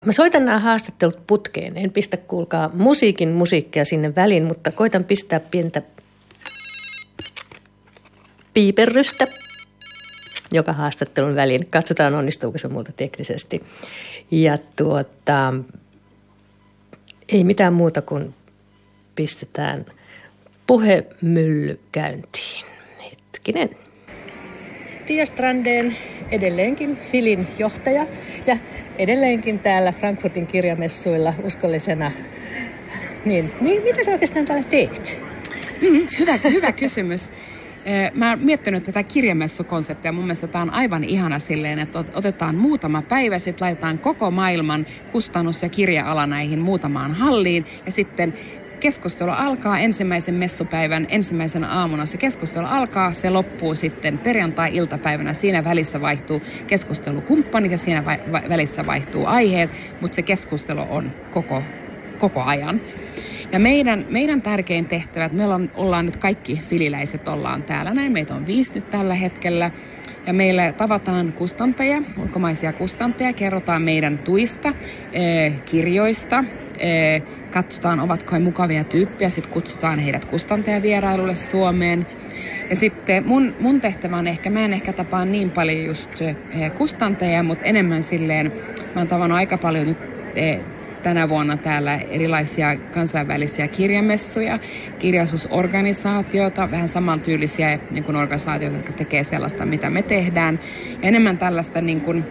Mä soitan nämä haastattelut putkeen. En pistä, kuulkaa, musiikkia sinne väliin, mutta koitan pistää pientä piiperrystä joka haastattelun väliin. Katsotaan, onnistuuko se multa teknisesti. Ja ei mitään muuta kuin pistetään puhemylly käyntiin. Hetkinen. Tiia Strandén, edelleenkin Filin johtaja ja edelleenkin täällä Frankfurtin kirjamessuilla uskollisena. Niin, mitä sä oikeastaan täällä teet? Hyvä kysymys. Mä oon miettinyt tätä kirjamessukonseptia. Mun mielestä tää on aivan ihana silleen, että otetaan muutama päivä, sitten laitetaan koko maailman kustannus- ja kirja-ala näihin muutamaan halliin ja sitten keskustelu alkaa ensimmäisen messupäivän ensimmäisenä aamuna. Se keskustelu alkaa, se loppuu sitten perjantai-iltapäivänä. Siinä välissä vaihtuu keskustelukumppanit ja siinä välissä vaihtuu aiheet, mutta se keskustelu on koko ajan. Ja meidän tärkein tehtävä, että me ollaan nyt kaikki fililäiset ollaan täällä näin. Meitä on 5 nyt tällä hetkellä. Ja meillä tavataan kustantajia, ulkomaisia kustantajia, kerrotaan meidän tuista, kirjoista, katsotaan ovatko he mukavia tyyppejä, sitten kutsutaan heidät kustantajavierailulle Suomeen. Ja sitten mun tehtävä on mä en ehkä tapaa niin paljon just kustantajia, mutta enemmän silleen, mä oon tavannut aika paljon nyt tänä vuonna täällä erilaisia kansainvälisiä kirjamessuja, kirjallisuusorganisaatioita, vähän samantyylisiä niin kuin organisaatioita, jotka tekee sellaista, mitä me tehdään. Ja enemmän tällaista niin kuin,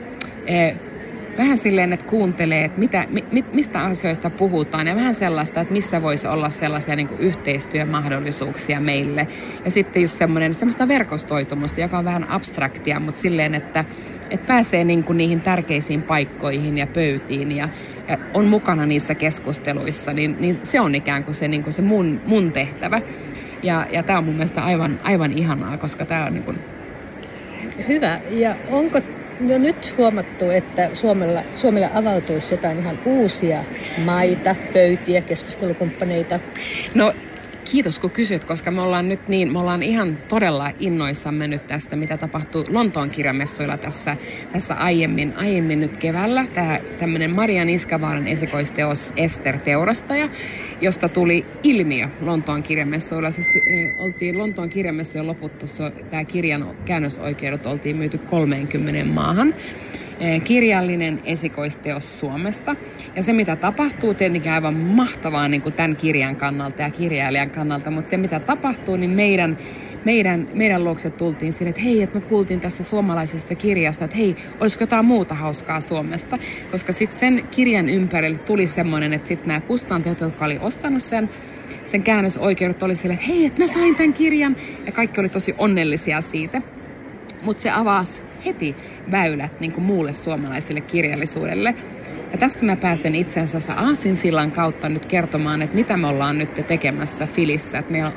vähän silleen, että kuuntelee, että mistä asioista puhutaan ja vähän sellaista, että missä voisi olla sellaisia niin kuin yhteistyömahdollisuuksia meille. Ja sitten just semmoista verkostoitumusta, joka on vähän abstraktia, mutta silleen, että pääsee niin kuin niihin tärkeisiin paikkoihin ja pöytiin ja on mukana niissä keskusteluissa, niin se on ikään kuin se mun tehtävä. Ja tämä on mun mielestä aivan ihanaa, koska tämä on niin kuin... Hyvä. Ja onko jo nyt huomattu, että Suomelle avautuisi jotain ihan uusia maita, pöytiä, keskustelukumppaneita? No, kiitos kun kysyt, koska me ollaan ihan todella innoissamme nyt tästä, mitä tapahtuu Lontoon kirjamessuilla tässä aiemmin nyt keväällä. Tämä tämmöinen Maria Niskavaaran esikoisteos Ester Teurastaja, josta tuli ilmiö Lontoon kirjamessuilla. Siis oltiin Lontoon kirjamessujen loputtu, tämä kirjan käännösoikeudet oltiin myyty 30 maahan. Kirjallinen esikoisteos Suomesta. Ja se, mitä tapahtuu, tietenkin aivan mahtavaa niin kuin tämän kirjan kannalta ja kirjailijan kannalta, mutta se, mitä tapahtuu, niin meidän luokse tultiin sinne, että hei, että me kuultiin tässä suomalaisesta kirjasta, että hei, olisiko jotain muuta hauskaa Suomesta, koska sitten sen kirjan ympärille tuli semmoinen, että sitten nämä kustantajat, jotka oli ostanut sen käännösoikeudet, oli sille, että hei, että mä sain tämän kirjan, ja kaikki oli tosi onnellisia siitä. Mutta se avasi heti väylät niin kuin muulle suomalaiselle kirjallisuudelle. Ja tästä mä pääsen itse asiassa aasinsillan kautta nyt kertomaan, että mitä me ollaan nyt tekemässä Filissä. Että meillä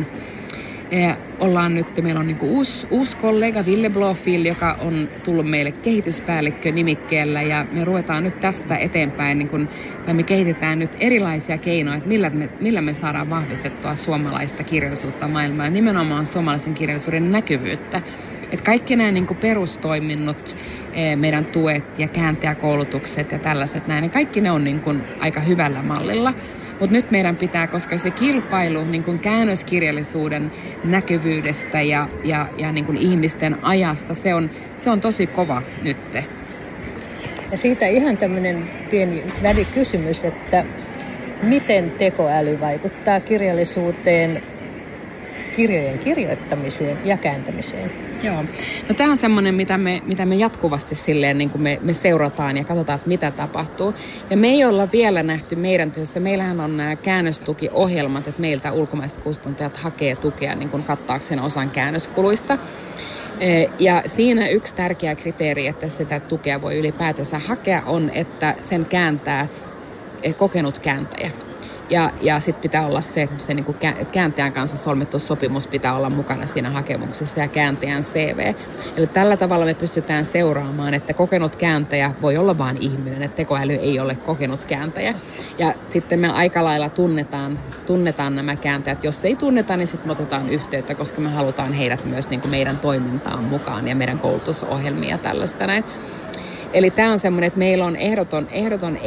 on niin kuin uusi kollega Ville Blåfil, joka on tullut meille kehityspäällikkö nimikkeellä. Ja me ruvetaan nyt tästä eteenpäin, niin kuin, me kehitetään nyt erilaisia keinoja, että millä me saadaan vahvistettua suomalaista kirjallisuutta maailmaan ja nimenomaan suomalaisen kirjallisuuden näkyvyyttä. Että kaikki nämä niin kuin perustoiminnot, meidän tuet ja kääntäjäkoulutukset ja tällaiset näin, kaikki ne on niin kuin aika hyvällä mallilla. Mutta nyt meidän pitää, koska se kilpailu niin kuin käännöskirjallisuuden näkyvyydestä ja niin kuin ihmisten ajasta, se on tosi kova nyt. Ja siitä ihan tämmöinen pieni välikysymys, että miten tekoäly vaikuttaa kirjallisuuteen, kirjojen kirjoittamiseen ja kääntämiseen? Joo. No tämä on semmoinen, mitä me jatkuvasti silleen niin kuin me seurataan ja katsotaan, että mitä tapahtuu. Ja me ei olla vielä nähty meidän työssä. Meillähän on nämä käännöstukiohjelmat, että meiltä ulkomaiset kustantajat hakee tukea niin kuin kattaakseen osan käännöskuluista. Ja siinä yksi tärkeä kriteeri, että sitä tukea voi ylipäätänsä hakea, on, että sen kääntää kokenut kääntäjä. Ja sitten pitää olla se niin kuin kääntäjän kanssa solmittu sopimus pitää olla mukana siinä hakemuksessa ja kääntäjän CV. Eli tällä tavalla me pystytään seuraamaan, että kokenut kääntäjä voi olla vain ihminen, että tekoäly ei ole kokenut kääntäjä. Ja sitten me aika lailla tunnetaan nämä kääntäjät. Jos ei tunneta, niin sitten me otetaan yhteyttä, koska me halutaan heidät myös niin kuin meidän toimintaan mukaan ja meidän koulutusohjelmia ja tällaista näin. Eli tämä on semmoinen, että meillä on ehdoton